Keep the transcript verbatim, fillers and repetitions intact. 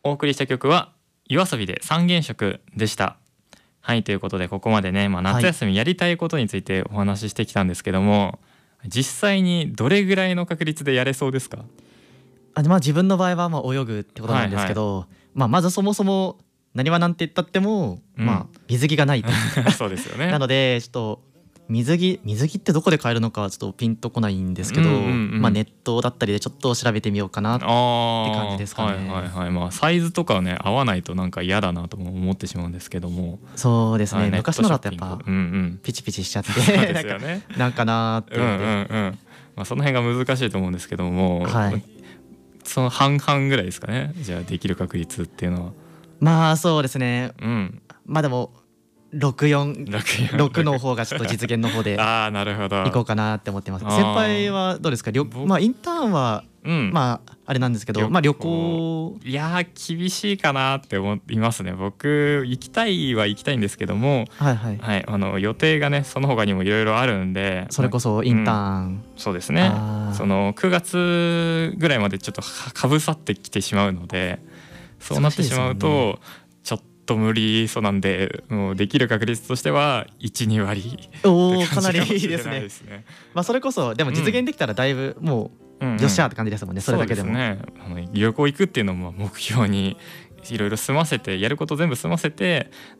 お送りした曲は夜遊びで三原色でした。はい、ということでここまでね、まあ、夏休みやりたいことについてお話ししてきたんですけども、はい、実際にどれぐらいの確率でやれそうですか？ あ、まあ、自分の場合はまあ泳ぐってことなんですけど、はいはい、まあ、まずそもそもなにわなんて言ったっても、うん、まあ、水着がないとそうですよね。 なのでちょっと水着水着ってどこで買えるのかちょっとピンとこないんですけど、うんうんうん、まあ、ネットだったりでちょっと調べてみようかなって感じですかね。 はいはいはい、まあ、サイズとかはね合わないとなんか嫌だなとも思ってしまうんですけども。 そうですね、はい、昔のだとやっぱ、 うんうん、 ピチピチしちゃってそうですよねなんかなーって言って、 うんうんうん、まあ、その辺が難しいと思うんですけども、 はい、 その半々ぐらいですかね、じゃあできる確率っていうのは。 まあそうですね、うん、まあでもろくよん、ろくの方がちょっと実現の方であー、なるほど、 行こうかなって思ってます。先輩はどうですか？まあインターンは、うん、まああれなんですけど、まあ旅行、 いやー厳しいかなって思いますね。僕行きたいは行きたいんですけども、 はいはい、 はい、あの予定がねその他にもいろいろあるんで、 それこそインターン、うん、 そうですね、そのくがつぐらいまでちょっとかぶさってきてしまうので、そうなってしまうとちょっと無理そうなんで、もうできる確率としてはいち、に割。 おお、かなりいいですね。まあそれこそでも実現できたらだいぶもう、うん、よっしゃーって感じですもんね、それだけでも。 そうですね、あの旅行行くっていうのも目標にいろいろ済ませて、やること全部済ませて